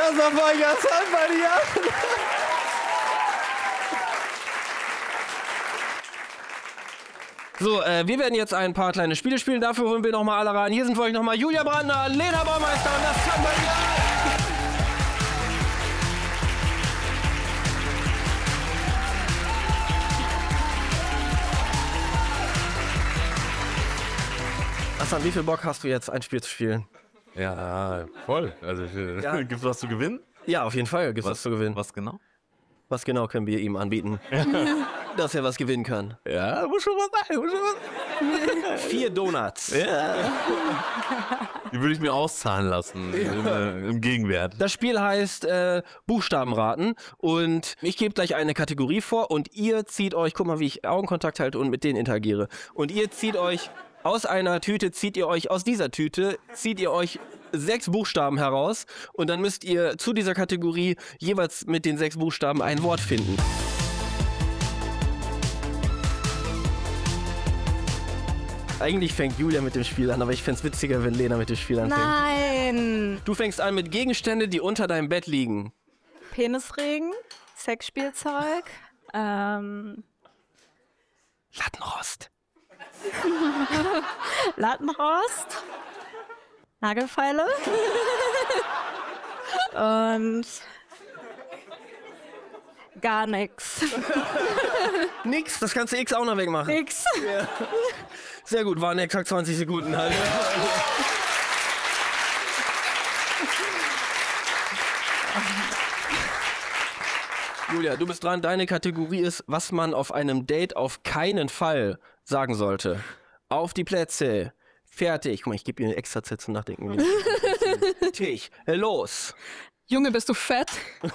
Das war voll Hassan bei dir. So, wir werden jetzt ein paar kleine Spiele spielen. Dafür holen wir nochmal alle rein. Hier sind für euch nochmal Julia Brandner, Lena Baumeister und das kann bei dir. Hassan, wie viel Bock hast du jetzt, ein Spiel zu spielen? Ja, voll. Also, gibt's was zu gewinnen? Ja, auf jeden Fall gibt's was zu gewinnen. Was genau? Was genau können wir ihm anbieten? Dass er was gewinnen kann. Ja, muss schon was sein. 4 Donuts. Ja. Die würde ich mir auszahlen lassen, im Gegenwert. Das Spiel heißt Buchstabenraten und ich gebe gleich eine Kategorie vor und ihr zieht euch, guck mal, wie ich Augenkontakt halte und mit denen interagiere. Und ihr zieht euch aus einer Tüte, aus dieser Tüte zieht ihr euch 6 Buchstaben heraus und dann müsst ihr zu dieser Kategorie jeweils mit den 6 Buchstaben ein Wort finden. Eigentlich fängt Julia mit dem Spiel an, aber ich fände es witziger, wenn Lena mit dem Spiel anfängt. Nein! Du fängst an mit Gegenständen, die unter deinem Bett liegen. Penisregen, Sexspielzeug, Lattenrost. Lattenrost, Nagelfeile und gar nichts. Nix, das kannst du X auch noch wegmachen. Nix. Ja. Sehr gut, waren exakt 20 Sekunden halt. Julia, du bist dran. Deine Kategorie ist, was man auf einem Date auf keinen Fall sagen sollte. Auf die Plätze. Fertig. Guck mal, ich gebe ihr eine extra Zeit zum Nachdenken. Tisch. Los. Junge, bist du fett?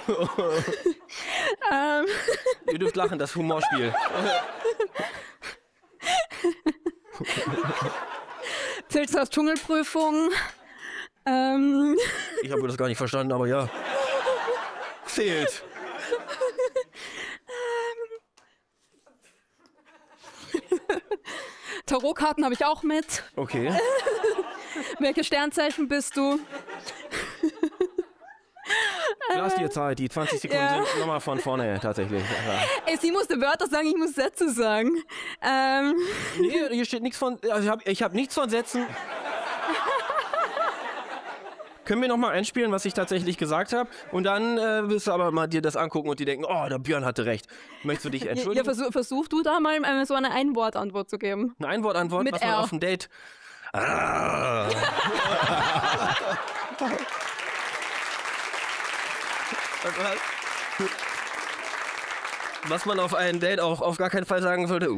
Ihr dürft lachen, das Humorspiel. Zählst du aus Dschungelprüfung? Ich habe das gar nicht verstanden, aber ja. Zählt. Tarotkarten habe ich auch mit. Okay. Welche Sternzeichen bist du? Lass dir Zeit, die 20 Sekunden Ja. sind nochmal von vorne tatsächlich. Ja. Ey, sie musste Wörter sagen, ich muss Sätze sagen. Nee, hier steht nichts von. Also ich hab nichts von Sätzen. Können wir nochmal einspielen, was ich tatsächlich gesagt habe? Und dann wirst du aber mal dir das angucken und die denken, oh, der Björn hatte recht. Möchtest du dich entschuldigen? Ja, versuch du da mal so eine Einwortantwort zu geben. Eine Einwortantwort, Mit was man R. auf dem Date. Ah. Was man auf einem Date auch auf gar keinen Fall sagen sollte.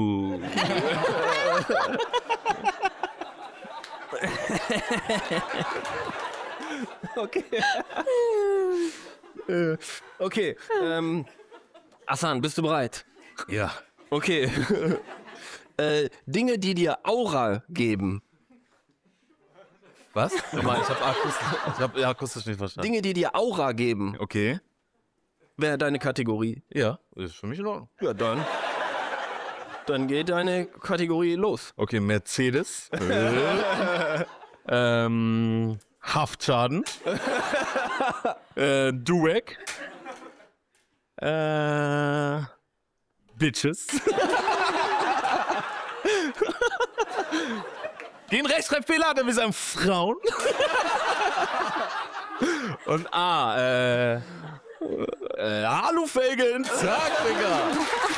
Okay. Okay. Hassan, bist du bereit? Ja. Okay. Dinge, die dir Aura geben. Was? Ich habe akustisch nicht verstanden. Dinge, die dir Aura geben, Okay. wäre deine Kategorie. Ja, ist für mich in Ordnung. Ja, dann. Dann geht deine Kategorie los. Okay, Mercedes. Haftschaden. Durek. Bitches. Den Rechtschreibfehler hat er mit seinen Frauen. Und Alufelgen. Zack, Digga.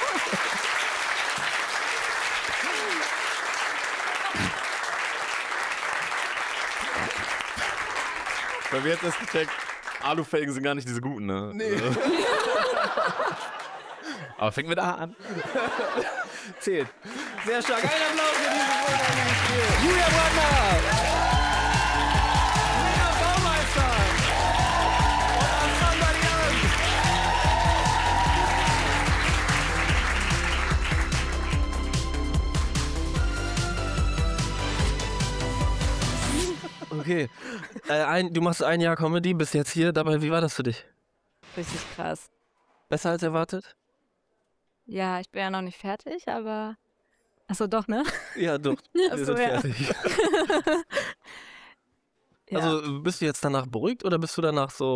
Weil wir jetzt erst gecheckt, Alufelgen sind gar nicht diese guten, ne? Nee. Aber fängt mit A an. Zählt. Sehr stark. Ein Applaus für dieses wunderbare Spiel. Julia Brandner. Lena Baumeister. Und Hassan Badian. Okay. Du machst 1 Jahr Comedy, bist jetzt hier. Dabei, wie war das für dich? Richtig krass. Besser als erwartet? Ja, ich bin ja noch nicht fertig, aber... Achso, doch, ne? Ja, doch. Wir Achso, sind ja. fertig. Ja. Also, bist du jetzt danach beruhigt oder bist du danach so...